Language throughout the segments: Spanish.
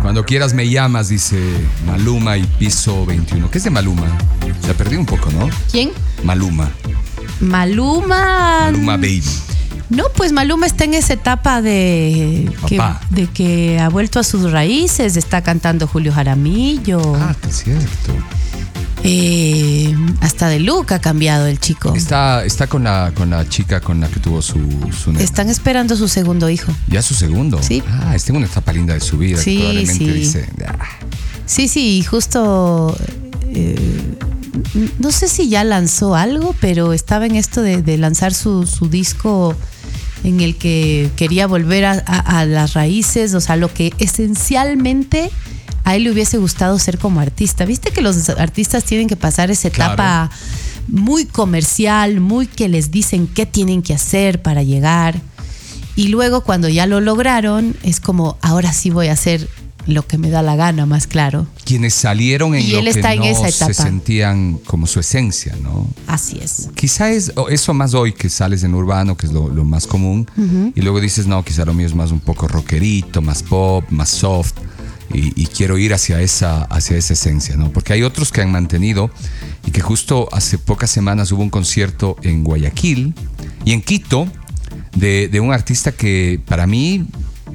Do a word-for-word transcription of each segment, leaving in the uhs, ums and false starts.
Cuando quieras me llamas, dice Maluma y Piso veintiuno. ¿Qué es de Maluma? Se perdió un poco, ¿no? ¿Quién? Maluma. Maluma. Maluma Baby. No, pues Maluma está en esa etapa de que, de que ha vuelto a sus raíces. Está cantando Julio Jaramillo. Ah, que es cierto. Eh, hasta de look ha cambiado el chico. Está, está con, la, con la chica con la que tuvo su, su nena. Están esperando su segundo hijo. ¿Ya su segundo? Sí. Ah, está en una etapa linda de su vida. Sí, que probablemente sí. dice... Ah. Sí, sí, justo... Eh, no sé si ya lanzó algo, pero estaba en esto de, de lanzar su, su disco en el que quería volver a, a, a las raíces, o sea, lo que esencialmente a él le hubiese gustado ser como artista. Viste que los artistas tienen que pasar esa etapa claro. muy comercial, muy que les dicen qué tienen que hacer para llegar. Y luego cuando ya lo lograron, es como, ahora sí voy a hacer lo que me da la gana, más claro. Quienes salieron en y lo él que está no en esa etapa. Se sentían como su esencia, ¿no? Así es. Quizá es eso más hoy, que sales en urbano, que es lo, lo más común, uh-huh. y luego dices, no, quizá lo mío es más un poco rockerito, más pop, más soft, y, y quiero ir hacia esa, hacia esa esencia, ¿no? Porque hay otros que han mantenido, y que justo hace pocas semanas hubo un concierto en Guayaquil y en Quito de, de un artista que para mí...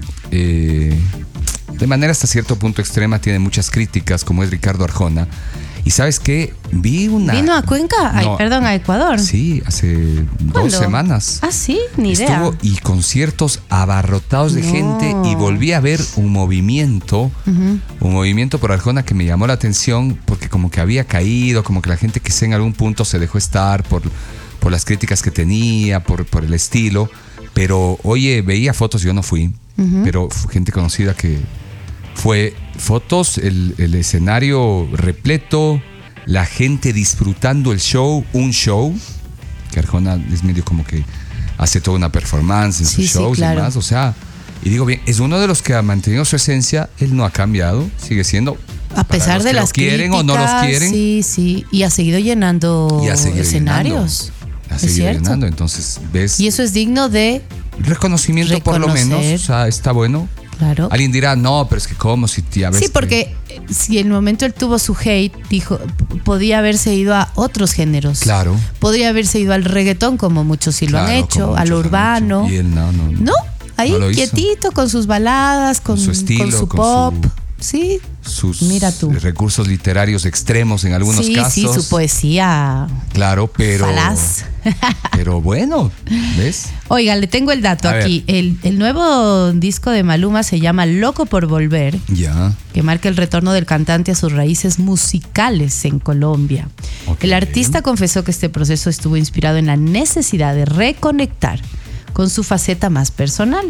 Eh, de manera hasta cierto punto extrema tiene muchas críticas, como es Ricardo Arjona. Y ¿sabes qué? Vi una... ¿Vino a Cuenca? Ay, no, perdón, a Ecuador. Sí, hace ¿Cuándo? dos semanas. Ah, sí, ni idea. Estuvo y conciertos abarrotados de no. gente, y volví a ver un movimiento, uh-huh. un movimiento por Arjona que me llamó la atención, porque como que había caído, como que la gente quizá en algún punto se dejó estar por, por las críticas que tenía, por, por el estilo. Pero, oye, veía fotos, yo no fui, uh-huh. pero gente conocida que... Fue fotos, el, el escenario repleto, la gente disfrutando el show, un show, que Arjona es medio como que hace toda una performance en sí, sus shows sí, claro. y demás. O sea, y digo bien, es uno de los que ha mantenido su esencia, él no ha cambiado, sigue siendo. A pesar los de que las lo quieren críticas, o no los quieren. Sí, sí, y ha seguido llenando y ha seguido escenarios. Llenando, ha seguido llenando, entonces ves. Y eso es digno de reconocimiento, reconocer. Por lo menos, o sea, está bueno. Claro. Alguien dirá, no, pero es que cómo si ya ves. Sí, porque que... si en el momento él tuvo su hate, dijo, podía haberse ido a otros géneros. Claro. Podría haberse ido al reggaetón, como muchos sí claro, lo han hecho, a lo urbano. Y él no, no. No, ¿No? ahí no quietito, hizo. Con sus baladas, con, con su estilo, con su con pop. Su... Sí, sus mira tú. recursos literarios extremos en algunos sí, casos. Sí, su poesía. Claro, pero. Falaz. Pero bueno, ¿ves? Oiga, le tengo el dato A aquí. El, el nuevo disco de Maluma se llama Loco por Volver. Ya. Que marca el retorno del cantante a sus raíces musicales en Colombia. Okay. El artista confesó que este proceso estuvo inspirado en la necesidad de reconectar con su faceta más personal.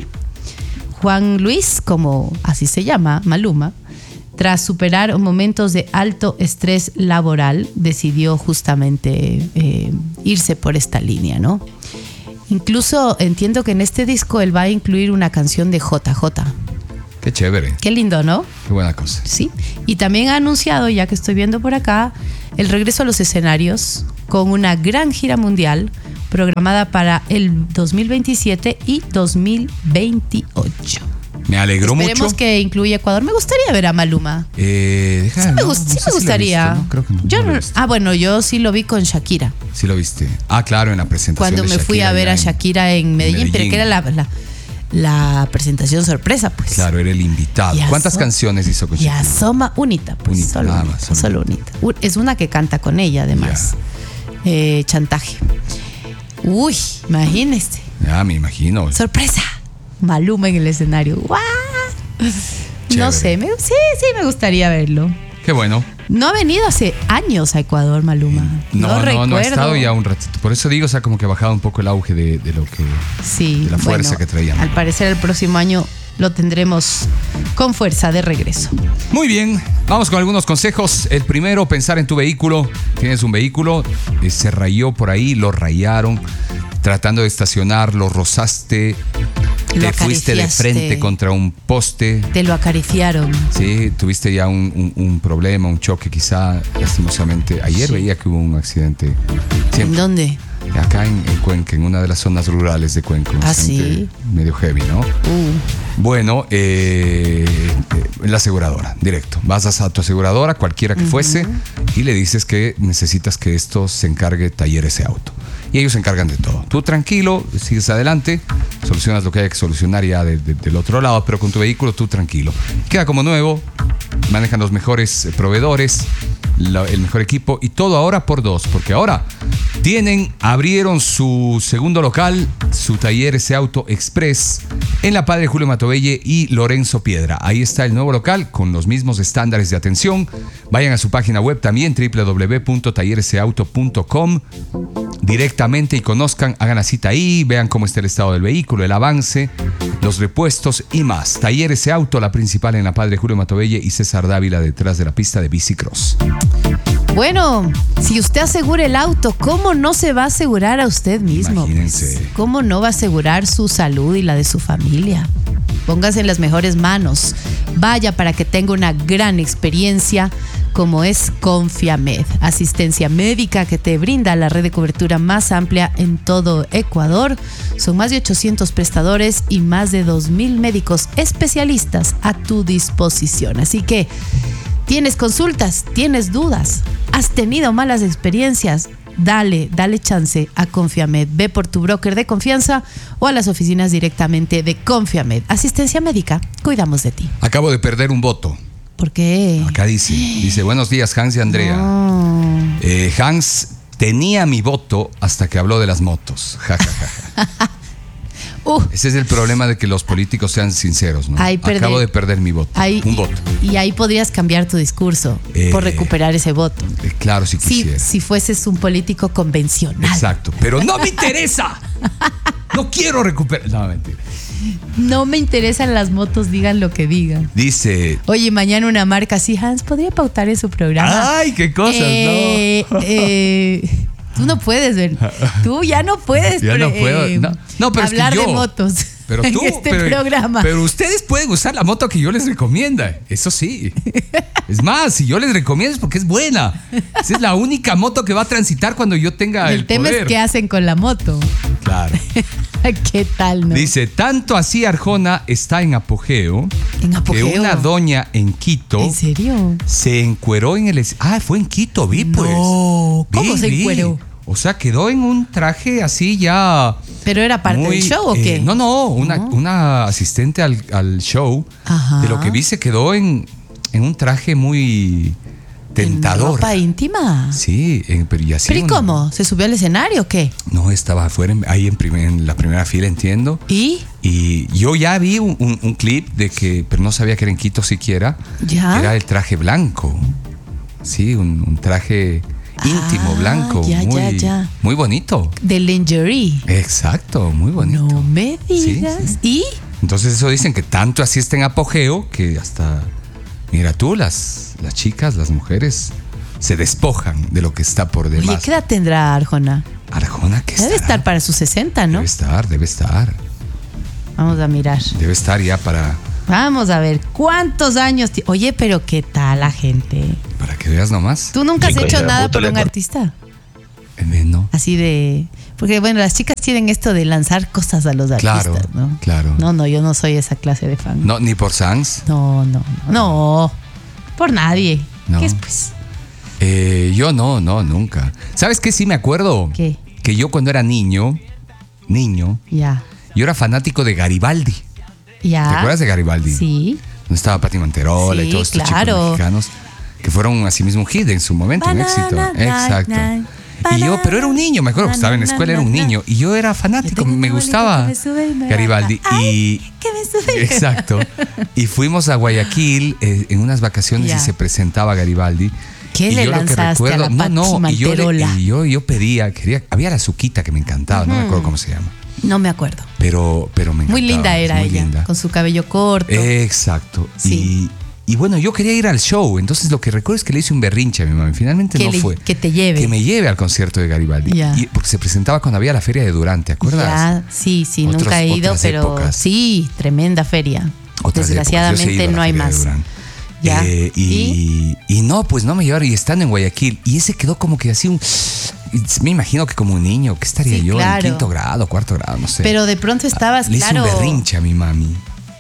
Juan Luis, como así se llama, Maluma, tras superar momentos de alto estrés laboral, decidió justamente eh, irse por esta línea, ¿no? Incluso entiendo que en este disco él va a incluir una canción de J J. Qué chévere. Qué lindo, ¿no? Qué buena cosa. Sí. Y también ha anunciado, ya que estoy viendo por acá, el regreso a los escenarios con una gran gira mundial programada para el dos mil veintisiete y dos mil veintiocho. Me alegró mucho. Esperemos que incluya Ecuador. Me gustaría ver a Maluma. Eh, deja, sí, me, no, gust- no sí sé me si gustaría. Lo viste, ¿no? Creo que yo no no, ah, bueno, yo sí lo vi con Shakira. Sí lo viste. Ah, claro, en la presentación. Cuando de me Shakira fui a ver a Shakira en Medellín, en Medellín. pero que era la, la, la presentación sorpresa, pues. Claro, era el invitado. Y ¿Cuántas aso- canciones hizo con Y Shakira? asoma unita, pues. Unita, solo, nada unita, más, solo solo unita. Es una que canta con ella, además. Eh, chantaje. Uy, imagínese. Ya, me imagino. Sorpresa. Maluma en el escenario. ¡Guau! Chévere. No sé, me, sí, sí me gustaría verlo. Qué bueno. No ha venido hace años a Ecuador, Maluma. No, no, no, recuerdo. no ha estado ya un ratito. Por eso digo, o sea, como que ha bajado un poco el auge de, de lo que, sí, de la fuerza bueno, que traían. Al parecer el próximo año lo tendremos con fuerza de regreso. Muy bien, vamos con algunos consejos. El primero, pensar en tu vehículo. Tienes un vehículo, eh, se rayó por ahí, lo rayaron, tratando de estacionar, lo rozaste, Lo te fuiste de frente contra un poste. Te lo acariciaron. Sí, tuviste ya un, un, un problema, un choque quizá, lastimosamente. Ayer sí. veía que hubo un accidente. Siempre. ¿En dónde? Acá en, en Cuenca, en una de las zonas rurales de Cuenca. Ah, sí. Medio heavy, ¿no? Uh. Bueno, eh, la aseguradora, directo. Vas a tu aseguradora, cualquiera que uh-huh. fuese, y le dices que necesitas que esto se encargue Talleres E Auto. Y ellos se encargan de todo. Tú tranquilo, sigues adelante, solucionas lo que haya que solucionar ya de, de, del otro lado, pero con tu vehículo tú tranquilo. Queda como nuevo, manejan los mejores proveedores, la, el mejor equipo y todo ahora por dos, porque ahora tienen, abrieron su segundo local, su Talleres E Auto Express, en la Padre Julio Matovelle y Lorenzo Piedra. Ahí está el nuevo local con los mismos estándares de atención. Vayan a su página web también, doble u doble u doble u punto talleres e auto punto com, directamente y conozcan, hagan la cita ahí, vean cómo está el estado del vehículo, el avance, los repuestos y más. Talleres E Auto, la principal en la Padre Julio Matovelle y César Dávila, detrás de la pista de bicicross. Bueno, si usted asegura el auto, ¿cómo no se va a asegurar a usted mismo? Imagínense. Pues, ¿cómo no va a asegurar su salud y la de su familia? Póngase en las mejores manos. Vaya para que tenga una gran experiencia como es Confiamed, asistencia médica que te brinda la red de cobertura más amplia en todo Ecuador. Son más de ochocientos prestadores y más de dos mil médicos especialistas a tu disposición. Así que, ¿tienes consultas? ¿Tienes dudas? ¿Has tenido malas experiencias? Dale, dale chance a Confiamed. Ve por tu broker de confianza o a las oficinas directamente de Confiamed. Asistencia médica, cuidamos de ti. Acabo de perder un voto. ¿Por qué? Acá dice, dice, buenos días Hans y Andrea. No. Eh, Hans tenía mi voto hasta que habló de las motos. Ja, ja, ja, ja. Uh, Ese es el problema de que los políticos sean sinceros, ¿no? Acabo de perder mi voto, ahí, un voto. Y ahí podrías cambiar tu discurso eh, por recuperar ese voto. Eh, claro, si quisiera. Si, si fueses un político convencional. Exacto, pero no me interesa. No quiero recuperar. No, mentira. No me interesan las motos, digan lo que digan. Dice... Oye, mañana una marca así, Hans, ¿podría pautar en su programa? ¡Ay, qué cosas! Eh, no. Eh, tú no puedes, ver. Tú ya no puedes ya no pre- puedo. No, no, pero hablar es que yo, de motos pero tú, en este pero, programa. Pero ustedes pueden usar la moto que yo les recomienda. Eso sí. Es más, si yo les recomiendo es porque es buena. Esa es la única moto que va a transitar cuando yo tenga el, el tema poder. Es qué hacen con la moto. Claro. ¿Qué tal, no? Dice, tanto así Arjona está en apogeo, en apogeo que una doña en Quito ¿En serio? se encueró en el... Ah, fue en Quito, vi pues. No, ¿cómo vi, se vi. encueró? O sea, quedó en un traje así ya... ¿Pero era parte muy, del show o qué? Eh, no, no, una, no. una asistente al, al show. Ajá. De lo que vi se quedó en, en un traje muy tentador. ¿En ropa íntima? Sí, en, pero y así. ¿Pero y una, cómo? ¿Se subió al escenario o qué? No, estaba afuera, ahí en, primer, en la primera fila, entiendo. ¿Y? Y yo ya vi un, un, un clip de que, pero no sabía que era en Quito siquiera. ¿Ya? Era el traje blanco. Sí, un, un traje... íntimo, ah, blanco, ya, muy, ya, ya. muy bonito. De lingerie. Exacto, muy bonito. No me digas. Sí, sí. ¿Y? Entonces eso dicen que tanto así está en apogeo que hasta, mira tú, las, las chicas, las mujeres se despojan de lo que está por demás. Oye, ¿qué edad tendrá Arjona? Arjona, ¿qué Debe estará? estar para sus sesenta, ¿no? Debe estar, debe estar. Vamos a mirar. Debe estar ya para... Vamos a ver, ¿cuántos años? T- Oye, pero ¿qué tal la gente? Para que veas nomás. ¿Tú nunca has Chico, hecho ya, nada por bótale un con- artista? Eh, no. Así de... Porque bueno, las chicas tienen esto de lanzar cosas a los artistas, Claro, ¿no? claro. No, no, yo no soy esa clase de fan. No, ni por Sans. No, no, no. No, por nadie. No. ¿Qué es pues? Eh, yo no, no, nunca. ¿Sabes qué? Sí me acuerdo. ¿Qué? Que yo cuando era niño, niño, Ya. yo era fanático de Garibaldi. Ya. ¿Te acuerdas de Garibaldi? Sí. Donde estaba Pati Manterola Sí, y todos estos claro. chicos mexicanos que fueron así mismo un hit en su momento, un Banana éxito. night, Exacto. night. Y yo, pero era un niño, me acuerdo que estaba en la escuela, era un niño. Y yo era fanático, me gustaba Garibaldi. Y, ¿Qué me sube? exacto. Y fuimos a Guayaquil eh, en unas vacaciones Ya. y se presentaba Garibaldi. ¿Qué Y le yo lo que lanzaste a la recuerdo, Pati no, no, y yo, le- Manterola? y yo, yo pedía, quería, había la Azuquita que me encantaba, no me acuerdo cómo se llama. No me acuerdo. Pero, pero me encantaba. Muy linda era muy ella, linda. con su cabello corto. Exacto. Sí. Y, y bueno, yo quería ir al show, entonces lo que recuerdo es que le hice un berrinche a mi mamá. Finalmente que, no le- fue. que te lleve. Que me lleve al concierto de Garibaldi. Ya. Y, porque se presentaba cuando había la feria de Durán, ¿te acuerdas? Ya, sí, sí, Otros- nunca he ido, otras pero épocas. sí, tremenda feria. Otras Desgraciadamente épocas. Yo sí he ido a la no hay feria de más. Durán. Ya. Eh, y, y no, pues no me llevaron y están en Guayaquil. Y ese quedó como que así un... Me imagino que como un niño, ¿qué estaría Sí, yo? claro. En quinto grado, cuarto grado, no sé. Pero de pronto estabas, Le hice claro. un berrinche a mi mami.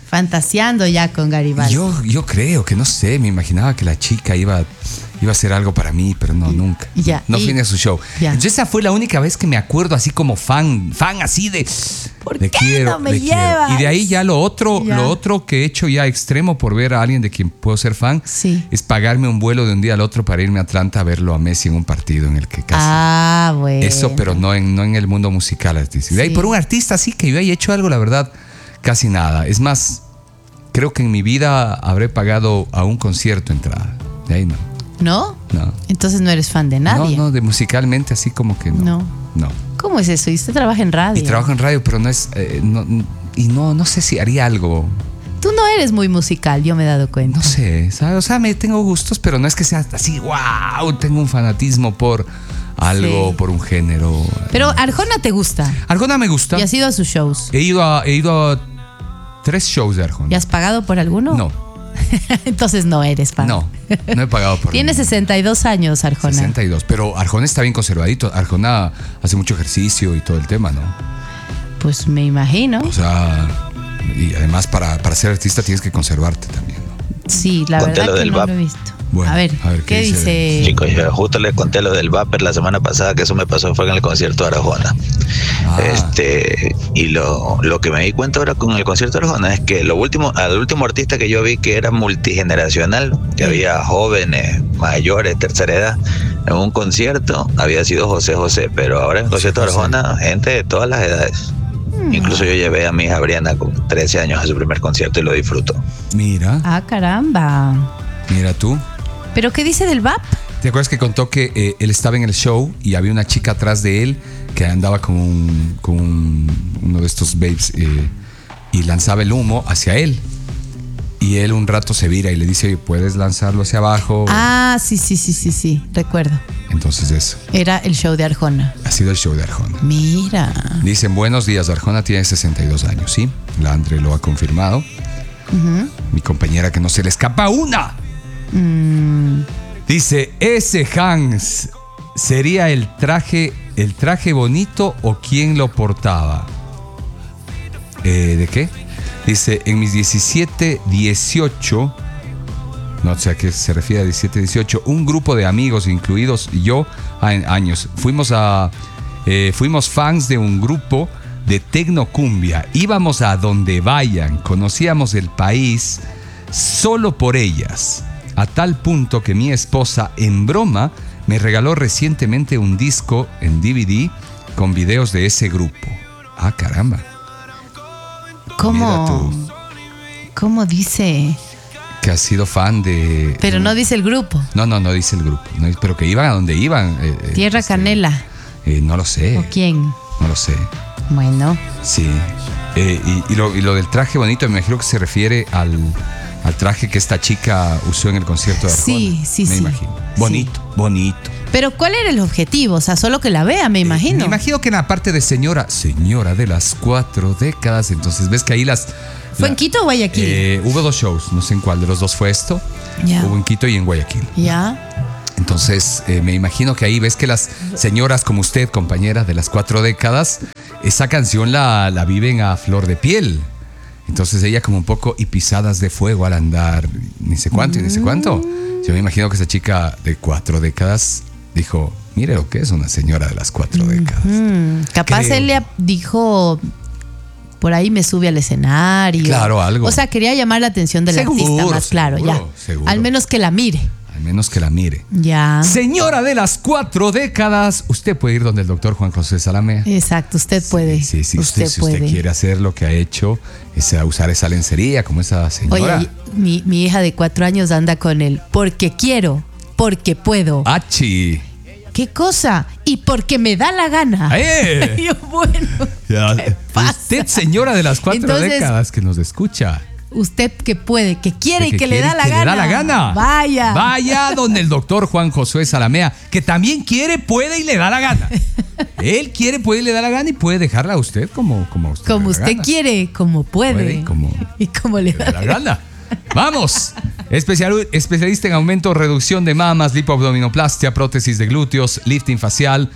Fantaseando ya con Garibaldi. Yo, yo creo que, no sé, me imaginaba que la chica iba, iba a hacer algo para mí, pero no, nunca. Ya, no y- fui ni a su show. ya. Entonces esa fue la única vez que me acuerdo así como fan, fan así de... ¿Por le qué quiero, no me le quiero. llevas? Y de ahí ya lo otro, Ya. lo otro que he hecho ya extremo por ver a alguien de quien puedo ser fan, Sí. es pagarme un vuelo de un día al otro para irme a Atlanta a verlo a Messi en un partido en el que casi... Ah, bueno. Eso, pero no en, no en el mundo musical artístico. De ahí Sí. por un artista así que yo haya hecho algo, la verdad, casi nada. Es más, creo que en mi vida habré pagado a un concierto entrada. De ahí no. ¿No? No. Entonces no eres fan de nadie. No, no, de musicalmente así como que no. No. No. ¿Cómo es eso? Y usted trabaja en radio. Y trabajo en radio, pero no es... eh, no, y no, no sé si haría algo. Tú no eres muy musical, yo me he dado cuenta. No sé, ¿sabes? O sea, me tengo gustos, pero no es que sea así, wow, tengo un fanatismo por algo, Sí. por un género. Pero Arjona te gusta. Arjona me gusta. ¿Y has ido a sus shows? He ido a, he ido a tres shows de Arjona. ¿Y has pagado por alguno? No, Entonces no eres fan. no, no he pagado por Tiene ninguno. sesenta y dos años, Arjona. sesenta y dos, pero Arjona está bien conservadito. Arjona hace mucho ejercicio y todo el tema, ¿no? Pues me imagino. O sea, y además para, para ser artista tienes que conservarte también, ¿no? Sí, la Conté verdad lo que del no V A P. lo he visto. Bueno, a ver, a ver, ¿qué, ¿qué dice? dice? Chicos, yo justo les conté lo del Vapor la semana pasada, que eso me pasó fue en el concierto de Arjona. Ah. Este, y lo, lo que me di cuenta ahora con el concierto de Arjona es que lo último, al último artista que yo vi que era multigeneracional, que había jóvenes, mayores, tercera edad, en un concierto había sido José José, pero ahora en el concierto de José. Arjona, gente de todas las edades. Incluso yo llevé a mi hija Briana con trece años a su primer concierto y lo disfrutó. Mira, Ah, caramba. mira tú. ¿Pero qué dice del V A P? ¿Te acuerdas que contó que eh, él estaba en el show y había una chica atrás de él que andaba con, un, con un- uno de estos babes eh, y lanzaba el humo hacia él? Y él un rato se vira y le dice, oye, ¿puedes lanzarlo hacia abajo? Ah, sí, sí, sí, sí, sí. Recuerdo. Entonces eso, Era el show de Arjona. ha sido el show de Arjona. Mira. Dicen, buenos días, Arjona tiene sesenta y dos años, ¿sí? La Andre lo ha confirmado. Ujú. Mi compañera que no se le escapa una. Mm, Dice, ese Hans, ¿sería el traje, el traje bonito o quién lo portaba? Eh, ¿De qué? Dice, en mis diecisiete, dieciocho, no sé a qué se refiere a diecisiete, dieciocho, un grupo de amigos, incluidos yo, a- en años, fuimos a, eh, fuimos fans de un grupo de tecnocumbia, íbamos a donde vayan, conocíamos el país solo por ellas, a tal punto que mi esposa, en broma, me regaló recientemente un disco en D V D con videos de ese grupo. Ah, caramba. Mira ¿Cómo? tú. ¿Cómo dice? Que has sido fan de... Pero no dice el grupo. No, no, no dice el grupo. No, pero que iban a donde iban. eh, eh, Tierra este, Canela. eh, no lo sé. ¿O quién? No lo sé. Bueno. Sí. Eh, y, y lo, y lo del traje bonito, me imagino que se refiere al, al traje que esta chica usó en el concierto de Arjona. Sí, sí, me sí. imagino. Sí. Bonito, bonito. Pero ¿cuál era el objetivo? O sea, solo que la vea, me imagino. Me imagino que en la parte de señora, señora de las cuatro décadas, entonces ves que ahí las... ¿Fue la- en Quito o Guayaquil? Eh, hubo dos shows, no sé en cuál de los dos fue esto. Ya. Hubo en Quito y en Guayaquil. Ya. Entonces, eh, me imagino que ahí ves que las señoras como usted, compañera de las cuatro décadas, esa canción la, la viven a flor de piel. Entonces ella como un poco y pisadas de fuego al andar, ni sé cuánto y ni sé cuánto. Yo me imagino que esa chica de cuatro décadas dijo, mire lo que es una señora de las cuatro décadas. Mm, capaz Creo él le yo. ap- dijo, por ahí me sube al escenario. Claro, algo. O sea, quería llamar la atención del Seguro, artista, más claro, seguro, ya. seguro. Al menos que la mire. Al menos que la mire. Ya. Señora de las cuatro décadas, usted puede ir donde el doctor Juan José Salamea. Exacto, usted puede. Sí, sí, usted, usted, si puede. usted quiere hacer lo que ha hecho, es usar esa lencería como esa señora. Oye, mi, mi hija de cuatro años anda con él porque quiero, porque puedo. ¡Achi! ¿Qué cosa? Y porque me da la gana. ¡Eh! Y yo, bueno, ¿qué pasa? Usted, señora de las cuatro Entonces, décadas que nos escucha. usted que puede, que quiere y que que, le, quiere da y la que le gana. da la gana. Vaya. Vaya donde el doctor Juan Josué Salamea, que también quiere, puede y le da la gana. Él quiere, puede y le da la gana y puede dejarla a usted como, como a usted. Como le da usted gana. quiere, como puede. Puede y como- y como le Le da da la gana. Vamos. Especial- especialista en aumento, reducción de mamas, lipoabdominoplastia, prótesis de glúteos, lifting facial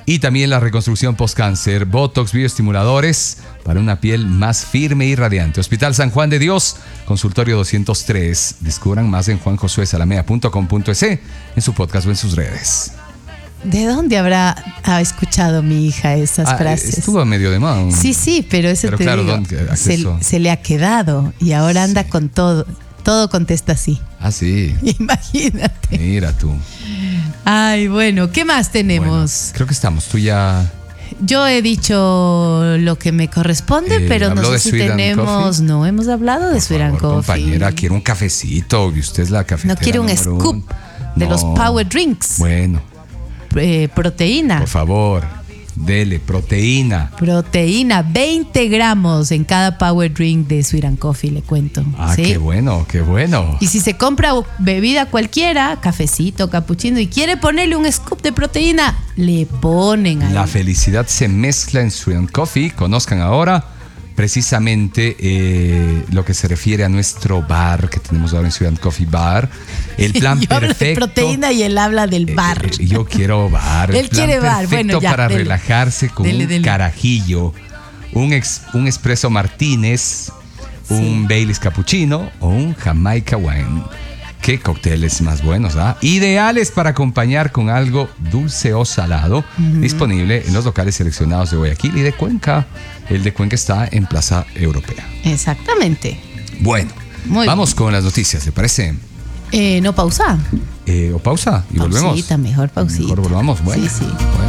Y también la reconstrucción post-cáncer, Botox, bioestimuladores para una piel más firme y radiante. Hospital San Juan de Dios, consultorio doscientos tres. Descubran más en juan josué salamea punto com punto es, en su podcast o en sus redes. ¿De dónde habrá ha escuchado mi hija esas Ah, frases? estuvo a medio de mano. Sí, sí, pero eso Pero te claro, digo, ¿dónde se, acceso? se le ha quedado y ahora anda Sí. con todo. Todo contesta así. Ah, sí. Imagínate. Mira tú. Ay, bueno, ¿qué más tenemos? Bueno, creo que estamos. Tú ya... Yo he dicho lo que me corresponde, Eh, pero no ¿habló sé de si Sweet and tenemos. Coffee? No, hemos hablado de Por Sweet and favor, Coffee. compañera, quiero un cafecito. Y usted es la cafetera. No quiere un número scoop uno. de No. los Power Drinks. Bueno, Eh, proteína. por favor, dele, proteína. Proteína, veinte gramos en cada Power Drink de Sweet and Coffee, le cuento. Ah, ¿sí? qué bueno, qué bueno. Y si se compra bebida cualquiera, cafecito, capuchino, y quiere ponerle un scoop de proteína, le ponen ahí. La felicidad se mezcla en Sweet and Coffee. Conozcan ahora precisamente eh, lo que se refiere a nuestro bar que tenemos ahora en Sweet and Coffee Bar. El plan Yo hablo de perfecto. proteína y él habla del bar. Eh, eh, yo quiero bar. Él El plan quiere bar. perfecto Bueno, ya, para dele. relajarse con Dele, un dele. carajillo, un, ex, un espresso Martínez, un Baileys cappuccino o un Jamaica wine. Qué cócteles más buenos, ¿ah? Ideales para acompañar con algo dulce o salado. Uh-huh. Disponible en los locales seleccionados de Guayaquil y de Cuenca. El de Cuenca está en Plaza Europea. Exactamente. Bueno, Muy vamos bien. con las noticias, ¿te parece? Eh, no pausa. Eh, ¿O pausa? Y volvemos. Pausita, mejor pausita. Mejor volvamos. Bueno, Sí, sí. bueno.